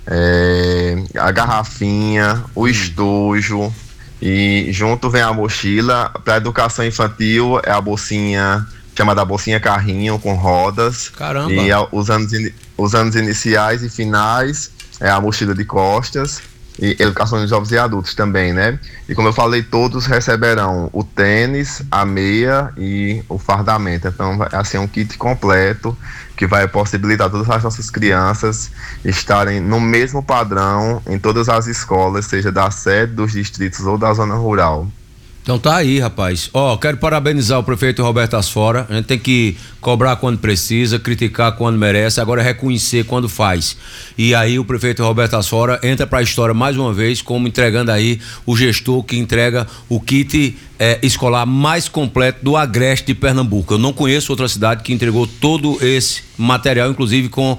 a garrafinha, o estojo, e junto vem a mochila. Para educação infantil é a bolsinha, chamada bolsinha carrinho, com rodas. Caramba! E os anos iniciais e finais é a mochila de costas. E educação de jovens e adultos também, né? E como eu falei, todos receberão o tênis, a meia e o fardamento. Então, assim, é um kit completo que vai possibilitar todas as nossas crianças estarem no mesmo padrão em todas as escolas, seja da sede, dos distritos ou da zona rural. Então tá aí, rapaz. Quero parabenizar o prefeito Roberto Asfora. A gente tem que cobrar quando precisa, criticar quando merece, agora é reconhecer quando faz. E aí o prefeito Roberto Asfora entra para a história mais uma vez, como entregando aí o gestor que entrega o kit escolar mais completo do Agreste de Pernambuco. Eu não conheço outra cidade que entregou todo esse material, inclusive com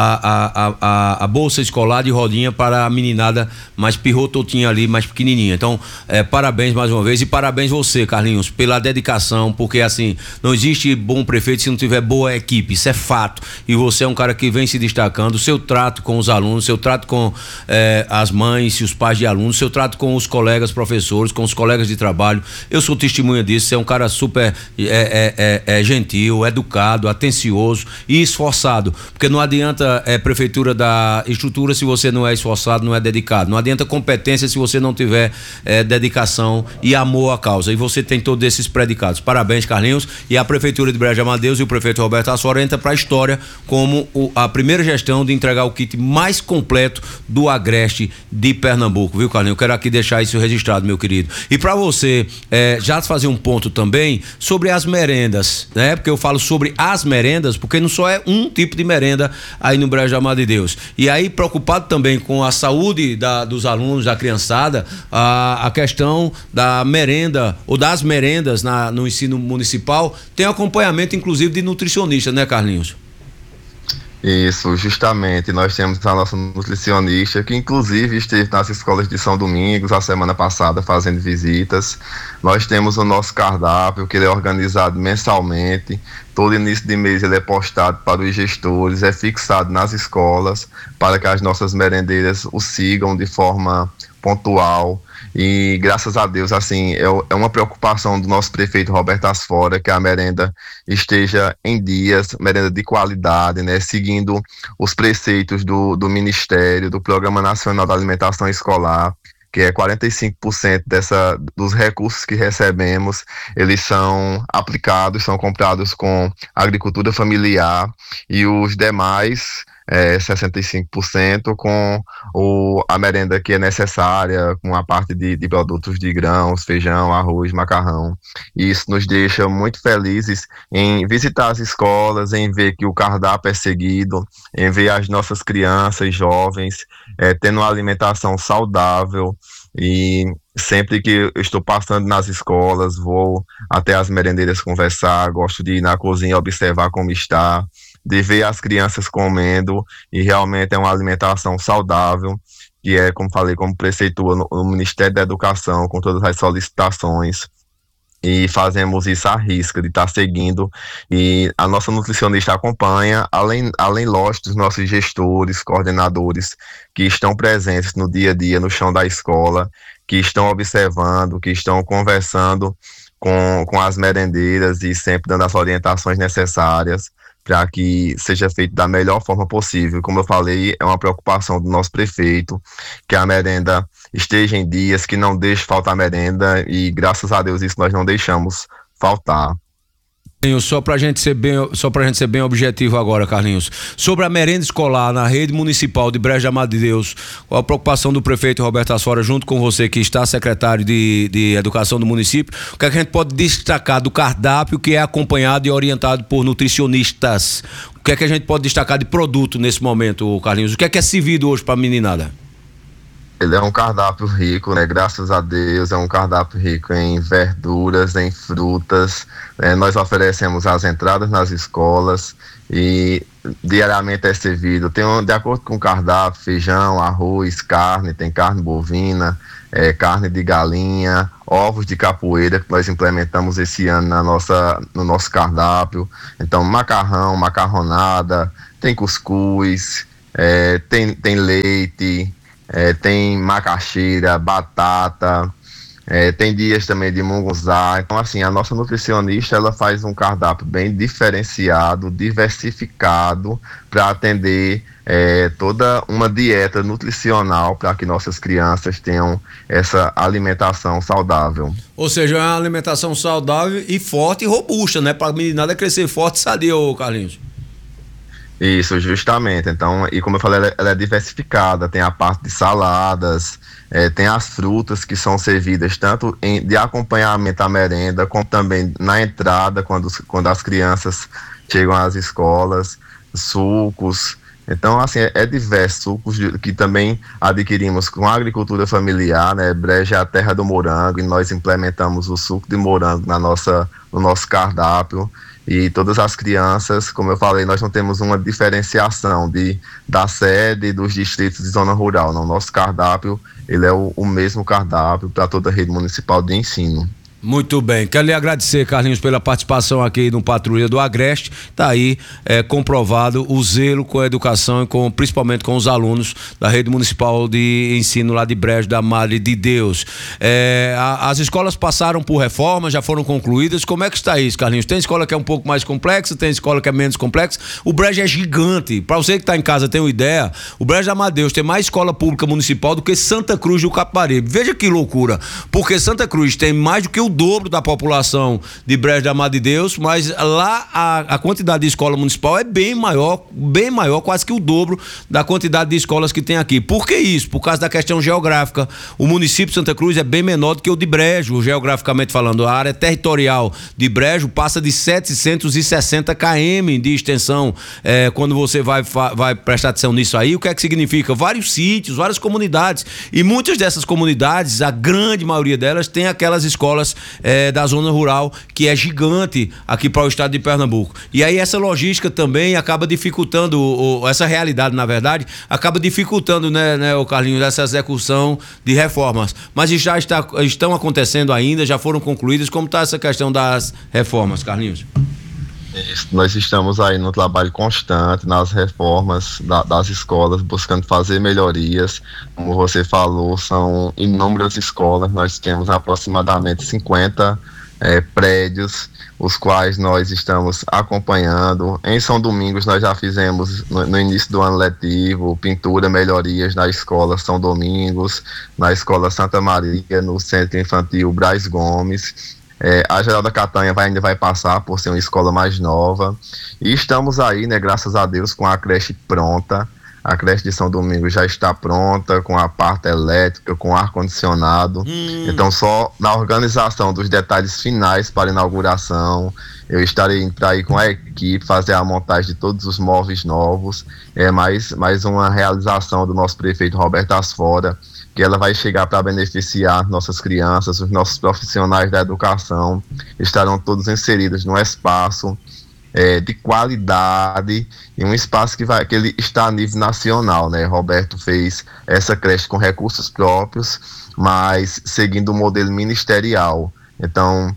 a bolsa escolar de rodinha para a meninada mais pirrototinha ali, mais pequenininha. Então, parabéns mais uma vez e parabéns você, Carlinhos, pela dedicação, porque assim, não existe bom prefeito se não tiver boa equipe, isso é fato. E você é um cara que vem se destacando, o seu trato com os alunos, seu trato com as mães e os pais de alunos, seu trato com os colegas professores, com os colegas de trabalho. Eu sou testemunha disso, você é um cara super gentil, educado, atencioso e esforçado, porque não adianta prefeitura dar estrutura se você não é esforçado, não é dedicado, não adianta competência se você não tiver dedicação e amor à causa, e você tem todos esses predicados. Parabéns, Carlinhos, e a prefeitura de Brejo de Amadeus e o prefeito Roberto Asfora entra para a história como a primeira gestão de entregar o kit mais completo do Agreste de Pernambuco, viu, Carlinhos? Eu quero aqui deixar isso registrado, meu querido. E para você já fazer um ponto também sobre as merendas, né? Porque eu falo sobre as merendas, porque não só é um tipo de merenda aí no Brejo Amado de Deus. E aí, preocupado também com a saúde dos alunos, da criançada, a questão da merenda ou das merendas no ensino municipal, tem acompanhamento, inclusive, de nutricionista, né, Carlinhos? Isso, justamente, nós temos a nossa nutricionista, que inclusive esteve nas escolas de São Domingos a semana passada fazendo visitas. Nós temos o nosso cardápio, que ele é organizado mensalmente, todo início de mês ele é postado para os gestores, é fixado nas escolas, para que as nossas merendeiras o sigam de forma pontual. E graças a Deus, assim, é uma preocupação do nosso prefeito Roberto Asfora que a merenda esteja em dias, merenda de qualidade, né, seguindo os preceitos do Ministério, do Programa Nacional da Alimentação Escolar, que é 45% dos recursos que recebemos, eles são aplicados, são comprados com agricultura familiar, e os demais 65% com a merenda que é necessária, com a parte de produtos de grãos, feijão, arroz, macarrão. E isso nos deixa muito felizes em visitar as escolas, em ver que o cardápio é seguido, em ver as nossas crianças e jovens tendo uma alimentação saudável. E sempre que eu estou passando nas escolas, vou até as merendeiras conversar, gosto de ir na cozinha observar como está, de ver as crianças comendo, e realmente é uma alimentação saudável, que é, como falei, como preceitua no Ministério da Educação, com todas as solicitações, e fazemos isso à risca, de estar seguindo, e a nossa nutricionista acompanha, além lógico, dos nossos gestores, coordenadores, que estão presentes no dia a dia, no chão da escola, que estão observando, que estão conversando com as merendeiras e sempre dando as orientações necessárias para que seja feito da melhor forma possível. Como eu falei, é uma preocupação do nosso prefeito, que a merenda esteja em dias, que não deixe faltar merenda, e graças a Deus isso nós não deixamos faltar. Só pra gente ser bem objetivo agora, Carlinhos, sobre a merenda escolar na rede municipal de Brejo de Amado de Deus, qual a preocupação do prefeito Roberto Asfora, junto com você que está secretário de Educação do município, o que é que a gente pode destacar do cardápio que é acompanhado e orientado por nutricionistas? O que é que a gente pode destacar de produto nesse momento, Carlinhos? O que é servido hoje pra meninada? Ele é um cardápio rico, né? Graças a Deus, é um cardápio rico em verduras, em frutas. Nós oferecemos as entradas nas escolas e diariamente é servido. De acordo com o cardápio, feijão, arroz, carne, tem carne bovina, carne de galinha, ovos de capoeira, que nós implementamos esse ano no nosso cardápio. Então, macarrão, macarronada, tem cuscuz, tem leite, tem macaxeira, batata, tem dias também de munguzá. Então, assim, a nossa nutricionista, ela faz um cardápio bem diferenciado, diversificado, para atender toda uma dieta nutricional para que nossas crianças tenham essa alimentação saudável. Ou seja, é uma alimentação saudável e forte e robusta, né? Para a meninada crescer forte e sadia, ô Carlinhos. Isso, justamente. Então, e como eu falei, ela é diversificada, tem a parte de saladas, tem as frutas que são servidas tanto de acompanhamento à merenda, como também na entrada, quando as crianças chegam às escolas, sucos. Então, assim, é diversos sucos que também adquirimos com a agricultura familiar, né? Brejo é a terra do morango, e nós implementamos o suco de morango no nosso cardápio. E todas as crianças, como eu falei, nós não temos uma diferenciação da sede e dos distritos de zona rural. No nosso cardápio, ele é o mesmo cardápio para toda a rede municipal de ensino. Muito bem, quero lhe agradecer, Carlinhos, pela participação aqui no Patrulha do Agreste. Tá aí comprovado o zelo com a educação e principalmente com os alunos da rede municipal de ensino lá de Brejo da Madre de Deus. As escolas passaram por reforma, já foram concluídas. Como é que está isso, Carlinhos? Tem escola que é um pouco mais complexa, tem escola que é menos complexa. O Brejo é gigante. Para você que está em casa ter uma ideia, o Brejo da Madre de Deus tem mais escola pública municipal do que Santa Cruz do Capibaribe. Veja que loucura, porque Santa Cruz tem mais do que o dobro da população de Brejo da Madre de Deus, mas lá a quantidade de escola municipal é bem maior, quase que o dobro da quantidade de escolas que tem aqui. Por que isso? Por causa da questão geográfica. O município de Santa Cruz é bem menor do que o de Brejo, geograficamente falando. A área territorial de Brejo passa de 760 km de extensão. Quando você vai prestar atenção nisso aí, o que é que significa? Vários sítios, várias comunidades, e muitas dessas comunidades, a grande maioria delas, tem aquelas escolas da zona rural, que é gigante aqui para o estado de Pernambuco. E aí essa logística também acaba dificultando, essa realidade, na verdade, acaba dificultando, né, o Carlinhos, essa execução de reformas. Mas já estão acontecendo ainda, já foram concluídas. Como está essa questão das reformas, Carlinhos? Nós estamos aí no trabalho constante, nas reformas das escolas, buscando fazer melhorias. Como você falou, são inúmeras escolas, nós temos aproximadamente 50 prédios, os quais nós estamos acompanhando. Em São Domingos nós já fizemos, no início do ano letivo, pintura, melhorias na escola São Domingos, na escola Santa Maria, no Centro Infantil Braz Gomes. A Geralda Catanha ainda vai passar por ser uma escola mais nova, e estamos aí, né, graças a Deus, com a creche pronta. A creche de São Domingos já está pronta, com a parte elétrica, com ar-condicionado. Então, só na organização dos detalhes finais para a inauguração, eu estarei indo para aí com a equipe, fazer a montagem de todos os móveis novos. Mais uma realização do nosso prefeito Roberto Asfora, que ela vai chegar para beneficiar nossas crianças, os nossos profissionais da educação, estarão todos inseridos num espaço de qualidade, e um espaço que ele está a nível nacional, né? Roberto fez essa creche com recursos próprios, mas seguindo o modelo ministerial. Então,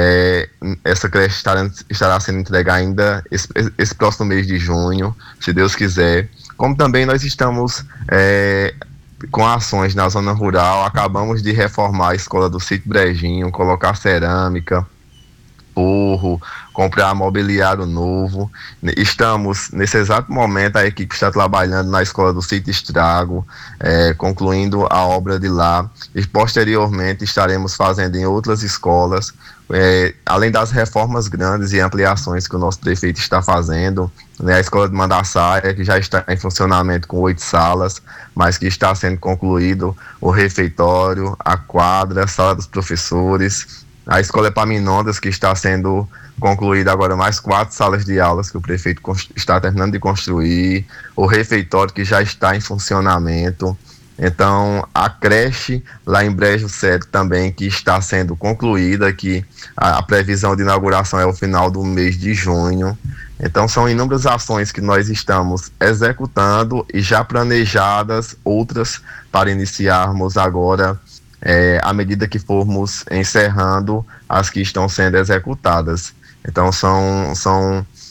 essa creche estará sendo entregue ainda esse próximo mês de junho, se Deus quiser. Como também nós estamos com ações na zona rural, acabamos de reformar a escola do Sítio Brejinho, colocar cerâmica, forro, comprar mobiliário novo. Estamos, nesse exato momento, a equipe está trabalhando na escola do Sítio Estrago, concluindo a obra de lá, e posteriormente estaremos fazendo em outras escolas, além das reformas grandes e ampliações que o nosso prefeito está fazendo, né, a escola de Mandaçaia, que já está em funcionamento com 8 salas, mas que está sendo concluído o refeitório, a quadra, a sala dos professores. A escola Epaminondas, que está sendo concluída agora, mais 4 salas de aulas que o prefeito está terminando de construir, o refeitório que já está em funcionamento. Então, a creche lá em Brejo Sério também, que está sendo concluída, que a previsão de inauguração é o final do mês de junho. Então, são inúmeras ações que nós estamos executando e já planejadas outras para iniciarmos agora, à medida que formos encerrando as que estão sendo executadas. Então, são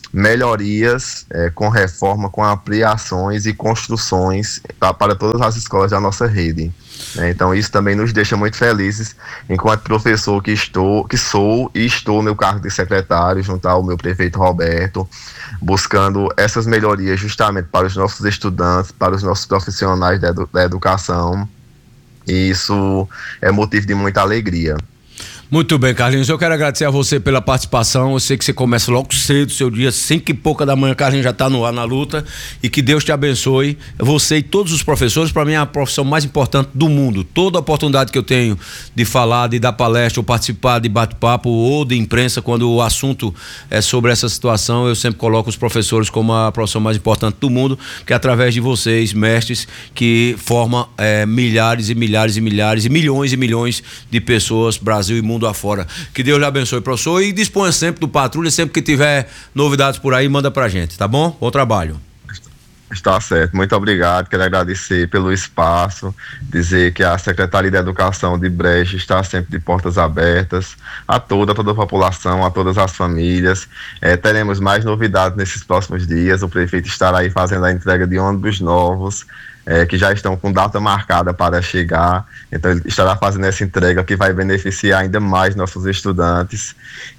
melhorias com reforma, com ampliações e construções para todas as escolas da nossa rede. Então isso também nos deixa muito felizes, enquanto professor que sou e estou no cargo de secretário, junto ao meu prefeito Roberto, buscando essas melhorias justamente para os nossos estudantes, para os nossos profissionais da educação, e isso é motivo de muita alegria. Muito bem, Carlinhos, eu quero agradecer a você pela participação. Eu sei que você começa logo cedo, seu dia 5:00 da manhã, Carlinhos já está no ar na luta, e que Deus te abençoe, você e todos os professores. Para mim é a profissão mais importante do mundo. Toda oportunidade que eu tenho de falar, de dar palestra ou participar de bate-papo ou de imprensa, quando o assunto é sobre essa situação, eu sempre coloco os professores como a profissão mais importante do mundo, que é através de vocês, mestres, que formam milhares e milhares e milhares e milhões de pessoas, Brasil e mundo afora. Que Deus lhe abençoe, professor, e disponha sempre do Patrulha, sempre que tiver novidades por aí, manda pra gente, tá bom? Bom trabalho. Está certo, muito obrigado, quero agradecer pelo espaço, dizer que a Secretaria de Educação de Brejo está sempre de portas abertas a toda a população, a todas as famílias. Teremos mais novidades nesses próximos dias, o prefeito estará aí fazendo a entrega de ônibus novos, que já estão com data marcada para chegar, então ele estará fazendo essa entrega que vai beneficiar ainda mais nossos estudantes.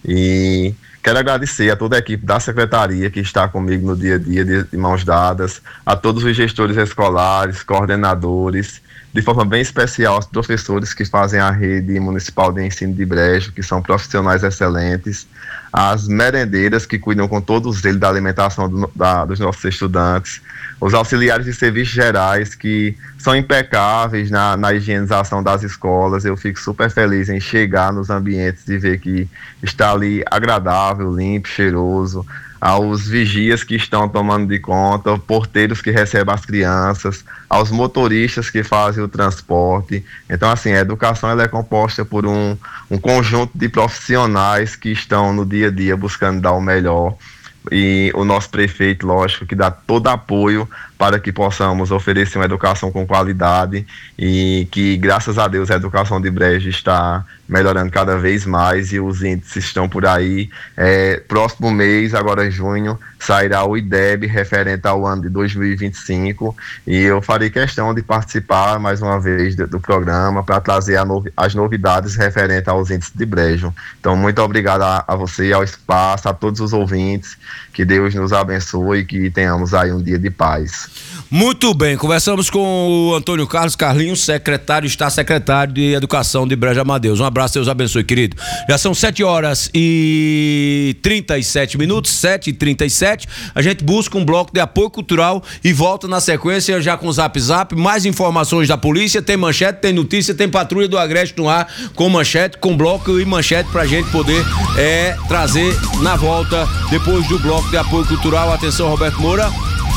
E quero agradecer a toda a equipe da secretaria que está comigo no dia a dia, de mãos dadas, a todos os gestores escolares, coordenadores, de forma bem especial aos professores que fazem a rede municipal de ensino de Brejo, que são profissionais excelentes, as merendeiras que cuidam com todos eles da alimentação dos nossos estudantes, os auxiliares de serviços gerais que são impecáveis na higienização das escolas. Eu fico super feliz em chegar nos ambientes e ver que está ali agradável, limpo, cheiroso, aos vigias que estão tomando de conta, porteiros que recebem as crianças, aos motoristas que fazem o transporte. Então, assim, a educação ela é composta por um conjunto de profissionais que estão no dia a dia buscando dar o melhor. E o nosso prefeito, lógico, que dá todo apoio para que possamos oferecer uma educação com qualidade, e que, graças a Deus, a educação de Brejo está melhorando cada vez mais e os índices estão por aí. Próximo mês, agora em junho, sairá o IDEB referente ao ano de 2025, e eu farei questão de participar mais uma vez do programa para trazer as novidades referentes aos índices de Brejo. Então, muito obrigado a você, ao espaço, a todos os ouvintes, que Deus nos abençoe e que tenhamos aí um dia de paz. Muito bem, conversamos com o Antônio Carlos Carlinhos, secretário de Educação de Brejo Amadeus. Um abraço, Deus abençoe, querido. Já são 7h37, 7h37. A gente busca um bloco de apoio cultural e volta na sequência já com o Zap Zap, mais informações da polícia, tem manchete, tem notícia, tem Patrulha do Agreste no ar, com manchete, com bloco e manchete pra gente poder trazer na volta, depois do bloco de apoio cultural. Atenção, Roberto Moura.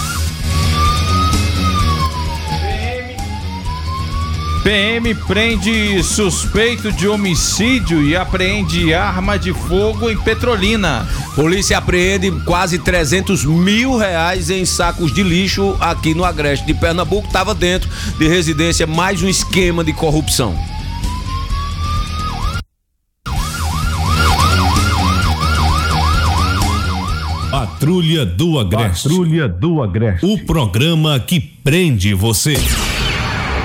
PM prende suspeito de homicídio e apreende arma de fogo em Petrolina. Polícia apreende quase R$300 mil em sacos de lixo aqui no Agreste de Pernambuco. Estava dentro de residência, mais um esquema de corrupção. Patrulha do Agreste. O programa que prende você.